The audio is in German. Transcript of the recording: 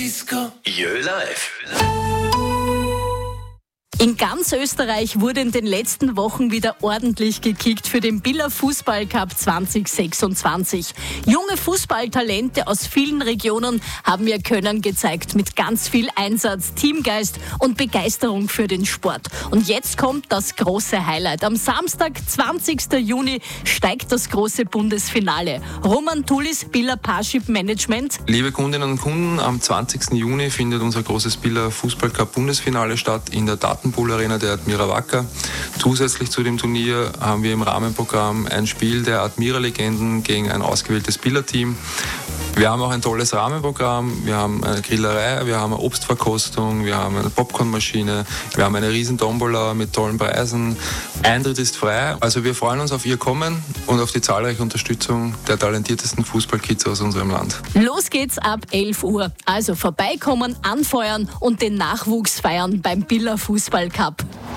Disco. Jö live. In ganz Österreich wurde in den letzten Wochen wieder ordentlich gekickt für den Biller Fußballcup 2026. Junge Fußballtalente aus vielen Regionen haben ihr Können gezeigt mit ganz viel Einsatz, Teamgeist und Begeisterung für den Sport. Und jetzt kommt das große Highlight. Am Samstag, 20. Juni, steigt das große Bundesfinale. Roman Tulis, Biller Parship Management. Liebe Kundinnen und Kunden, am 20. Juni findet unser großes Biller Fußballcup Bundesfinale statt in der Datenpool Arena der Admira Wacker. Zusätzlich zu dem Turnier haben wir im Rahmenprogramm ein Spiel der Admira-Legenden gegen ein ausgewähltes Biller-Team. Wir haben auch ein tolles Rahmenprogramm. Wir haben eine Grillerei, wir haben eine Obstverkostung, wir haben eine Popcornmaschine, wir haben eine riesen Tombola mit tollen Preisen. Eintritt ist frei. Also wir freuen uns auf Ihr Kommen und auf die zahlreiche Unterstützung der talentiertesten Fußballkids aus unserem Land. Los geht's ab 11 Uhr. Also vorbeikommen, anfeuern und den Nachwuchs feiern beim Biller Fußballcup.